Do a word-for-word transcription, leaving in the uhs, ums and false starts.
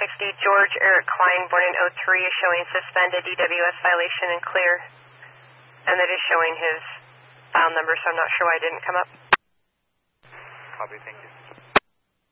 sixty, George Eric Klein, born in oh three, is showing suspended D W S violation and clear. And that is showing his file number, so I'm not sure why it didn't come up. Copy, thank you.